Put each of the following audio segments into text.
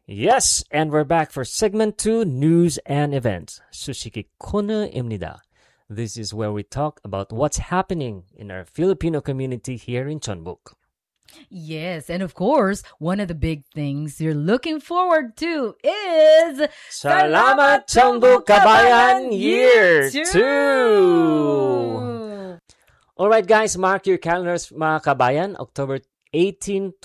Yes, and we're back for segment 2, news and events. 소식이 코너입니다. This is where we talk about what's happening in our Filipino community here in Jeonbuk. Yes, and of course, one of the big things you're looking forward to is Salamat Jeonbuk Kabayan Year 2! Alright guys, mark your calendars mga kabayan, October 18,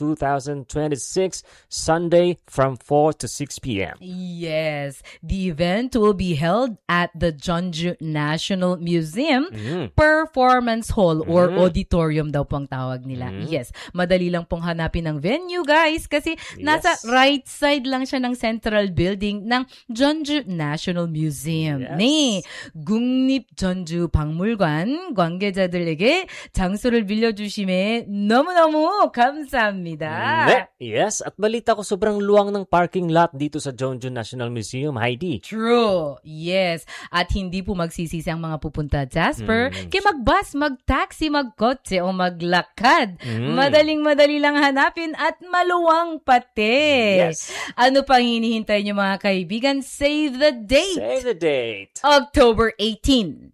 2026, Sunday from 4 to 6 p.m. Yes, the event will be held at the Jeonju National Museum Performance Hall or Auditorium daw pong tawag nila. Yes, madali lang pong hanapin ng venue guys kasi nasa right side lang siya ng central building ng Jeonju National Museum. 네, 국립 전주 박물관 관계자들에게 장소를 빌려주심에 너무너무 감사합니다. Yes, at balita ko sobrang luwang ng parking lot dito sa Jeonju National Museum, Heidi. True. Yes. At hindi po magsisisi ang mga pupunta, Jasper. Kaya mag-bus, mag-taxi, mag-kotse o maglakad. Madaling-madali lang hanapin at maluwang pati. Yes. Ano pang hinihintay niyo mga kaibigan? Save the date. Save the date. October 18,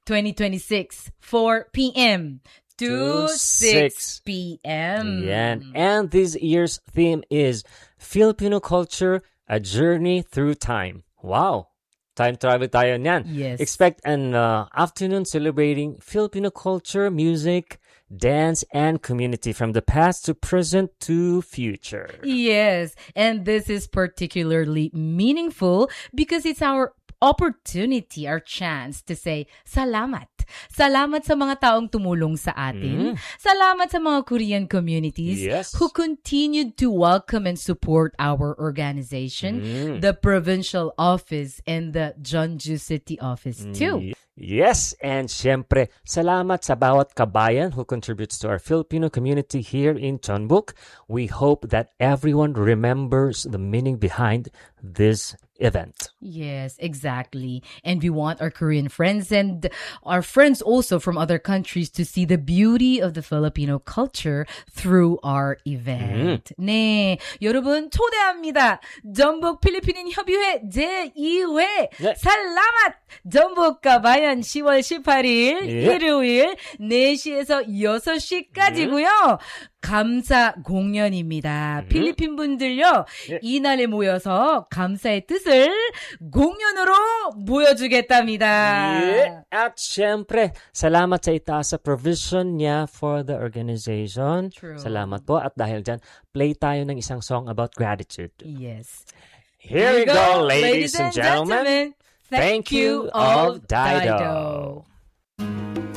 2026, 4 p.m. to 6 p.m. Yeah. And this year's theme is Filipino Culture, a Journey Through Time. Wow! Time travel tayo niyan. Yes. Expect an afternoon celebrating Filipino culture, music, dance, and community from the past to present to future. Yes. And this is particularly meaningful because it's our opportunity, our chance to say salamat. Salamat sa mga taong tumulong sa atin. Salamat sa mga Korean communities who continued to welcome and support our organization, the provincial office, and the Jeonju City office too. Yes, and syempre, salamat sa bawat kabayan who contributes to our Filipino community here in Jeonbuk. We hope that everyone remembers the meaning behind this event. Yes, exactly. And we want our Korean friends and our friends also from other countries to see the beauty of the Filipino culture through our event. 네, 여러분 초대합니다. 전북 필리핀인 협의회 제2회 살라맛 전북 가바얀 10월 18일 일요일 4시에서 6시까지고요. 감사 공연입니다. 필리핀 분들요. 이날에 모여서 감사의 뜻을 공연으로 보여주겠답니다. At syempre, salamat sa itaas sa provision niya for the organization. True. Salamat po. At dahil dyan, play tayo ng isang song about gratitude. Yes. Here we go, ladies and gentlemen. Thank you of Dido.